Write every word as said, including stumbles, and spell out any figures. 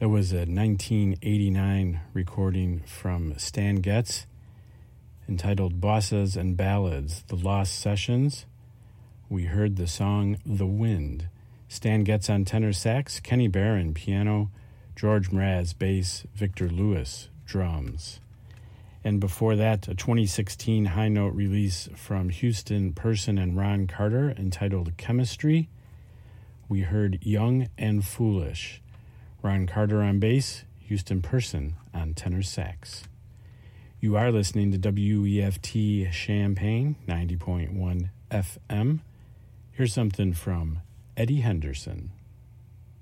That was a nineteen eighty-nine recording from Stan Getz entitled Bosses and Ballads, The Lost Sessions. We heard the song The Wind. Stan Getz on tenor sax, Kenny Barron piano, George Mraz bass, Victor Lewis drums. And before that, a twenty sixteen high note release from Houston Person and Ron Carter entitled Chemistry. We heard Young and Foolish. Ron Carter on bass, Houston Person on tenor sax. You are listening to W E F T Champaign, ninety point one F M. Here's something from Eddie Henderson.